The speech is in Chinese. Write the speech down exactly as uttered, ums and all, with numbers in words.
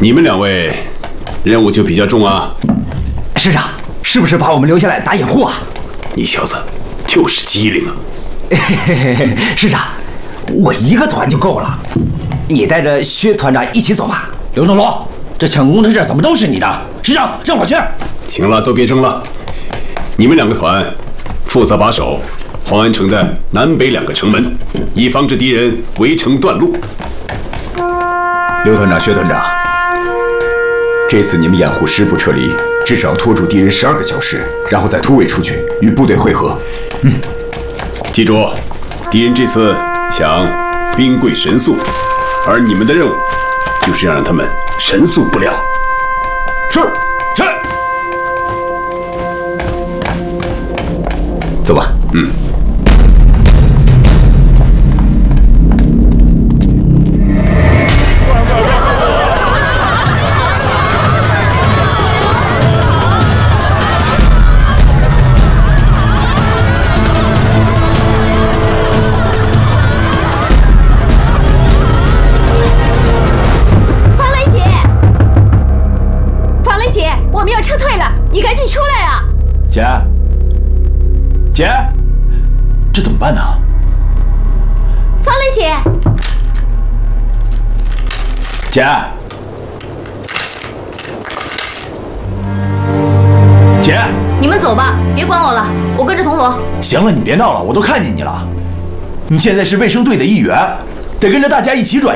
你们两位任务就比较重啊。 师长，是不是把我们留下来打掩护啊？ 你小子就是机灵啊！ 师长，我一个团就够了，你带着薛团长一起走吧。 刘东龙，这抢功的事怎么都是你的？师长，让我去。 行了，都别争了。你们两个团负责把守黄安城的南北两个城门，以防止敌人围城断路。 刘团长、薛团长，这次你们掩护师部撤离，至少拖住敌人十二个小时，然后再突围出去与部队会合。 嗯，记住，敌人这次想兵贵神速，而你们的任务就是要让他们神速不了。 是是。 走吧。 嗯。 姐，姐，这怎么办呢？ 方雷姐， 姐，姐， 你们走吧，别管我了，我跟着铜锣。 行了，你别闹了，我都看见你了。你现在是卫生队的一员，得跟着大家一起转。